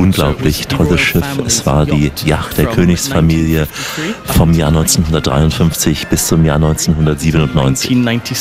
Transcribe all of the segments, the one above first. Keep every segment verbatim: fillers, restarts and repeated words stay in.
unglaublich tolles Schiff. Es war die Yacht der Königsfamilie vom Jahr neunzehnhundertdreiundfünfzig bis zum Jahr neunzehnhundertsiebenundneunzig.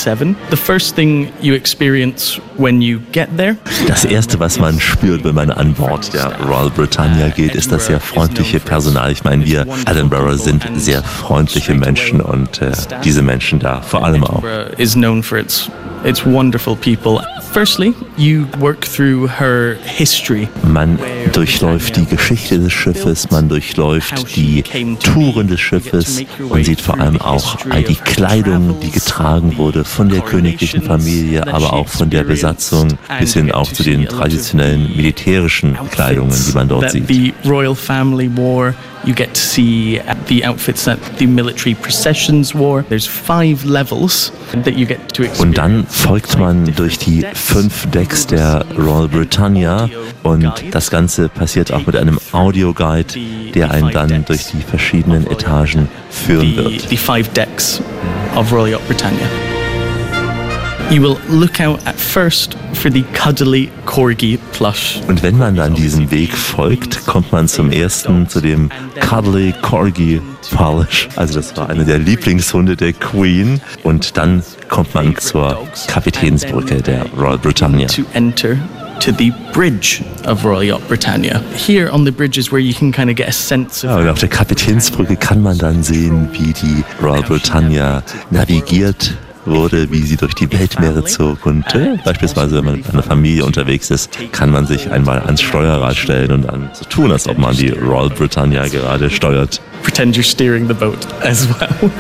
Das Erste, was man spürt, wenn man an Bord der Royal Britannia geht, ist das sehr freundliche Personal. Ich meine, wir Edinburgh sind sehr freundliche Menschen und äh, diese Menschen da vor allem auch. It's wonderful people. Firstly, you work through her history. Man durchläuft die Geschichte des Schiffes, man durchläuft die Touren des Schiffes und sieht vor allem auch all die Kleidung, die getragen wurde von der königlichen Familie, aber auch von der Besatzung, bis hin auch zu den traditionellen militärischen Kleidungen, die man dort sieht. The royal family wore. You get to see the outfits that the military processions wore. There's five levels that you get to experience. Und dann folgt man durch die fünf Decks der Royal Britannia und das Ganze passiert auch mit einem Audioguide, der einen dann durch die verschiedenen Etagen führen wird. The five decks of Royal Yacht Britannia. You will look out at first for the cuddly Corgi plush. Und wenn man dann diesem Weg folgt, kommt man zum ersten zu dem cuddly Corgi plush. Also das war einer der Lieblingshunde der Queen. Und dann kommt man zur Kapitänsbrücke der Royal Britannia. To enter to the bridge of Royal Yacht Britannia. Here on the bridge is where you can kind of get a sense of. Ja, und auf der Kapitänsbrücke kann man dann sehen, wie die Royal Britannia navigiert wurde, wie sie durch die Weltmeere zog und äh, beispielsweise, wenn man mit einer Familie unterwegs ist, kann man sich einmal ans Steuerrad stellen und dann so tun, als ob man die Royal Britannia gerade steuert. Pretend you're steering the boat as well.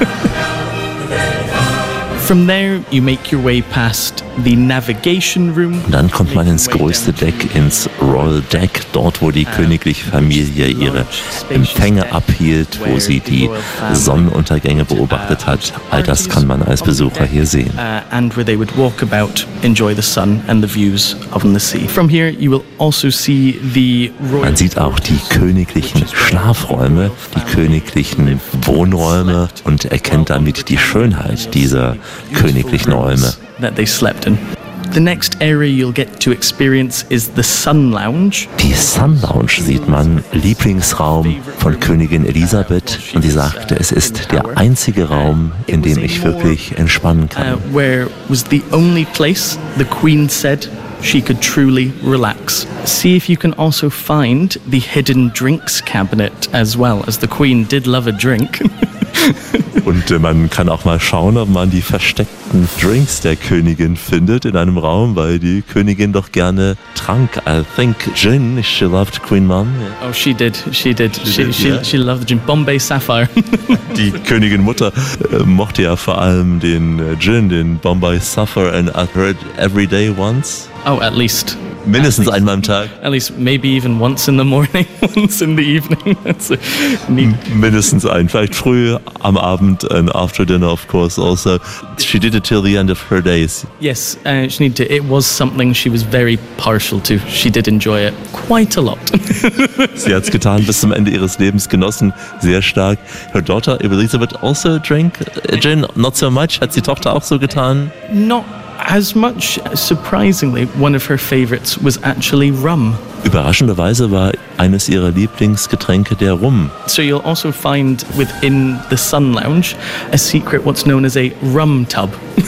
From there, you make your way past the navigation room. Und dann kommt man ins größte Deck, ins Royal Deck, dort wo die königliche Familie ihre Empfänge abhielt, wo sie die Sonnenuntergänge beobachtet hat. All das kann man als Besucher hier sehen. And where they would walk about, enjoy the sun and the views of the sea. From here, you will also see the royal. Man sieht auch die königlichen Schlafräume, die königlichen Wohnräume und erkennt damit die Schönheit dieser königlichen Räume. That they slept in. The next area you'll get to experience is the Sun Lounge. Die Sun Lounge sieht man, Lieblingsraum von Königin Elisabeth, und sie sagte, es ist der einzige Raum, in dem ich wirklich entspannen kann. Uh, where was the only place the Queen said she could truly relax. See if you can also find the hidden drinks cabinet as well, as the Queen did love a drink. Und äh, man kann auch mal schauen, ob man die versteckten Drinks der Königin findet in einem Raum, weil die Königin doch gerne trank. I think gin, she loved Queen Mum. Yeah. Oh, she did, she did. She, she, did, she, yeah. she loved gin. Bombay Sapphire. Die Königin Mutter äh, mochte ja vor allem den äh, Gin, den Bombay Sapphire, and I've heard every day once. Oh, at least. Mindestens einmal am Tag. At least maybe even once in the morning, once in the evening. That's neat. Mindestens ein, vielleicht früh am Abend and after dinner, of course, also. She did it till the end of her days. Yes, uh, she needed to. It was something she was very partial to. She did enjoy it quite a lot. Sie hat es getan, bis zum Ende ihres Lebens genossen, sehr stark. Her daughter Elizabeth also drank gin, not so much. Hat die Tochter auch so getan? Not as much. Surprisingly, one of her favorites was actually rum. Überraschenderweise war eines ihrer Lieblingsgetränke der Rum. So you'll also find within the Sun Lounge a secret, what's known as a rum tub.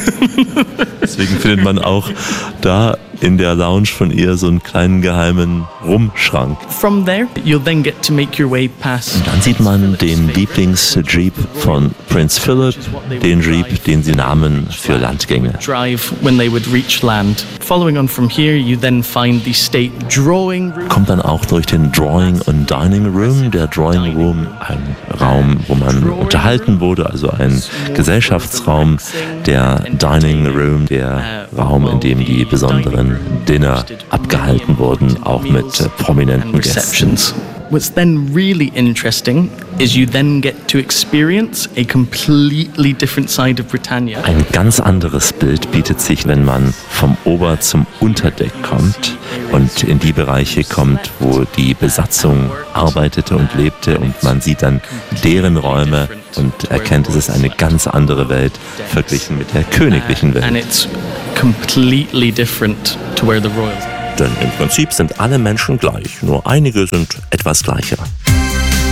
Deswegen findet man auch da in der Lounge von ihr so einen kleinen geheimen Rumschrank. From there, you'll then get to make your way past. Und dann sieht man den Lieblingsjeep von Prince Philip, den Jeep, den sie nahmen für Landgänge. Drive when they would reach land. Following on from here, you then find the state drawing room. Kommt dann auch durch den Drawing und Dining Room. Der Drawing Room, ein Raum, wo man unterhalten wurde, also ein Gesellschaftsraum. Der Dining Room, der Raum, in dem die besonderen Dinner abgehalten wurden, auch mit prominenten Gästen. What's then really interesting is you then get to experience a completely different side of Britannia. Ein ganz anderes Bild bietet sich, wenn man vom Ober- zum Unterdeck kommt und in die Bereiche kommt, wo die Besatzung arbeitete und lebte, und man sieht dann deren Räume und erkennt, es ist eine ganz andere Welt verglichen mit der königlichen Welt. And it's completely different to where the royals are. Denn im Prinzip sind alle Menschen gleich, nur einige sind etwas gleicher.